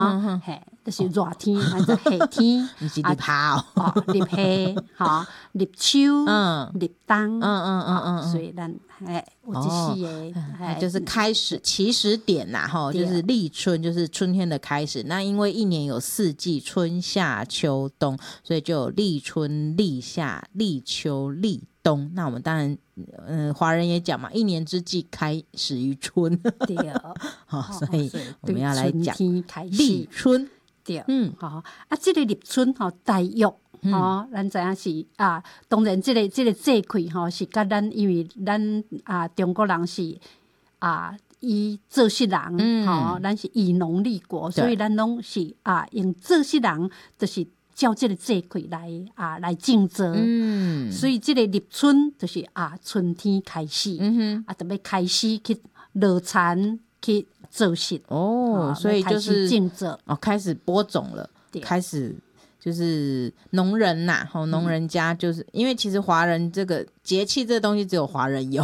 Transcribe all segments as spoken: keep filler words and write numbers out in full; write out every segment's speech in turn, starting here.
啊，嘿，就是热天，咱就夏天， 不是立夏哦， 哦，立夏，哈，立秋， 嗯， 立冬， 嗯嗯嗯嗯， 所以咱嘿有这些个，就是开始起始点呐，哈，就是立春，就是春天的开始。那因为一年有四季，春夏秋冬，所以就有立春、立夏、立秋、立冬。那我们当然，嗯，华人也讲嘛，一年之计开始于春， 对， 好，所以我们要来讲立春。 对，嗯，好啊，这个立春吼，大约吼，咱知影是啊，当然这个这个节气吼是甲咱，因为咱啊中国人是啊以做穑人，吼、嗯，咱是以农立国，所以咱拢是啊用做穑人，就是照这个节气来啊来种植，嗯，所以这个立春就是啊春天开始，嗯哼，啊，就要开始去落田去。做事哦，所以就是哦，开始播种了，开始就是农人呐、啊，哦，农人家就是、嗯、因为其实华人这个节气这个东西只有华人有，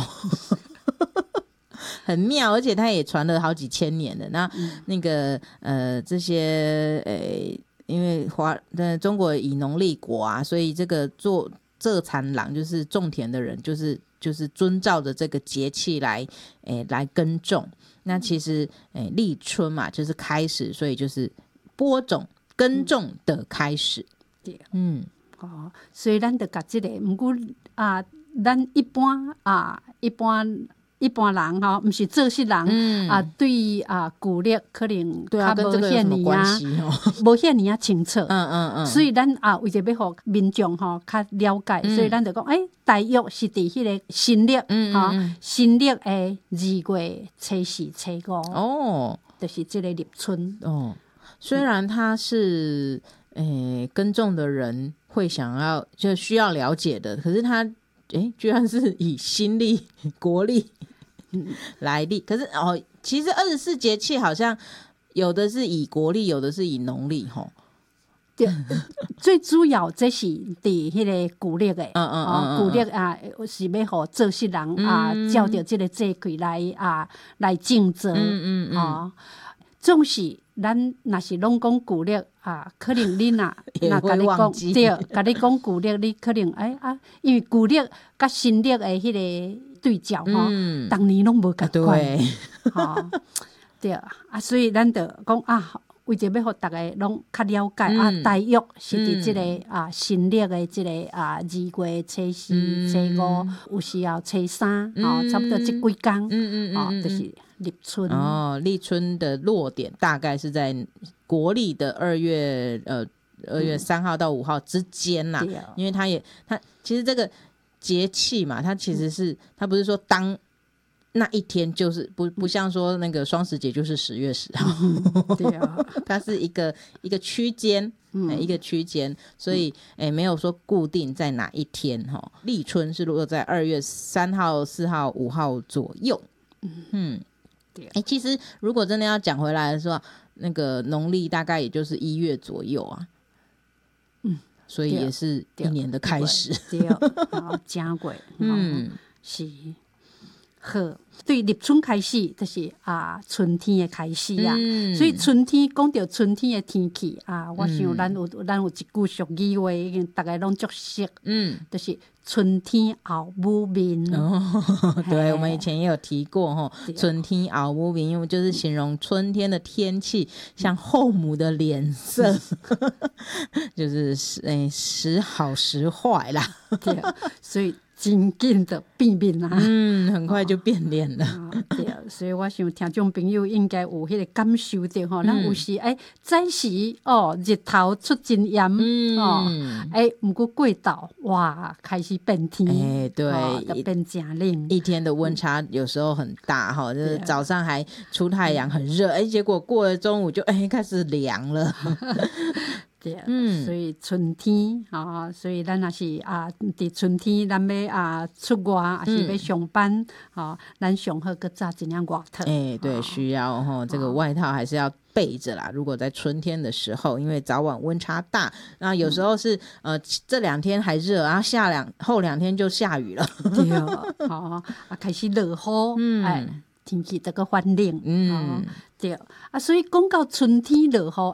很妙，而且它也传了好几千年了。那、嗯、那个呃这些呃，因为华呃中国以农立国啊，所以这个做蔗产郎就是种田的人，就是就是遵照着这个节气来诶来耕种。那其实诶立春嘛就是开始，所以就是播种耕种的开始。 对，嗯，哦，所以咱就甲这个，不过啊，咱一般啊，一般一般人哈，不是做穑人、嗯、啊，对啊，古历可能对啊，跟这个有什么关系哦？ 无遐尼啊清楚， 嗯嗯嗯， 所以咱啊，为着要互民众吼较了解，嗯、所以咱就讲，诶、欸，大约是伫迄个新历，嗯哈、嗯，新历诶二月初四、初五，哦，就是这个立春哦。虽然它是诶、欸、耕种的人会想要就需要了解的，可是它诶、欸、居然是以新历、国历来历，可是哦，其实二十四节气好像有的是以国历，有的是以农历吼。 对，最主要这是伫迄个古历诶， 嗯嗯嗯， 古历啊是要互做穑人、嗯、啊，照着这个节气来啊来种植，嗯嗯嗯，哦，总是咱若是拢讲古历啊，可能你若若甲你讲对，甲你讲古历，你可能哎啊，因为古历甲新历诶迄个对照吼，嗯、当年拢无共款，吼，对啊，所以咱就讲啊。为着要互大家拢较了解、嗯、啊，大约是伫即、這個嗯、啊新历的即、這個啊二月初四、嗯、初五，有時候初三，嗯、哦，差不多即幾天，嗯嗯嗯，哦，就是立春。 哦，立春的落點大概是在國曆的二月呃二月三號到五號之間啦、啊嗯，因為它也它其實這個節氣嘛，它其實是、嗯、它不是說當。那一天就是不不像說那個雙十節就是十月十號、嗯，對啊，它是一個一個區間、嗯，一個區間，所以誒、欸、沒有說固定在哪一天哈。立春是落在二月三號、四號、五號左右，嗯，對、啊，哎、欸，其實如果真的要講回來的時候，那個農曆大概也就是一月左右啊，嗯，所以也是一年的開始， 對，好，正過，嗯，是。好，對立春開始就是啊春天的開始啊、嗯，所以春天講到春天的天氣啊，我想咱有、嗯、咱有一句俗語話，已經大家攏熟悉，嗯，就是春天後母面。 哦，對，我們以前也有提過吼，春天後母面，因為就是形容春天的天氣像後母的臉色，就是誒時好時壞啦， 對，所以。真緊的變面啊！ 嗯，很快就變臉了。 哦、對，所以我想聽眾朋友應該有迄個感受到吼，咱、嗯、有時誒早時哦日頭出真炎、嗯、哦，誒毋過過晝哇開始變天， 哎對， 哦、就變真冷， 一天的溫差有時候很大哈、嗯，就是早上還出太陽很熱，哎、嗯，結果過了中午就哎開始涼了。 對，嗯，所以春天啊，所以咱也是啊，佇春天咱要啊出外，還是要上班，啊，咱上好個紮一件外套。 哎，對，需要哈，這個外套還是要備着啦。如果在春天的時候，因為早晚溫差大，那有時候是、嗯、呃這兩天還熱，然後下兩後兩天就下雨了。 對，好啊，開始落雨，嗯，哎，天氣這個反冷，嗯。對啊，所以講到春天落雨，